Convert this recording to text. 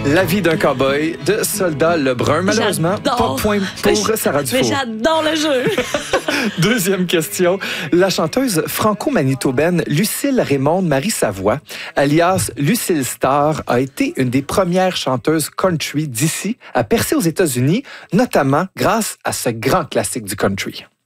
La vie d'un cow-boy de Soldat Lebrun. Malheureusement, J'adore. pas de point pour Sarah Mais Dufour. j'adore le jeu. Deuxième question. La chanteuse franco-manitobaine Lucille Raymonde Marie Savoie, alias Lucille Star, a été une des premières chanteuses country d'ici à percer aux États-Unis, notamment grâce à ce grand classique du country.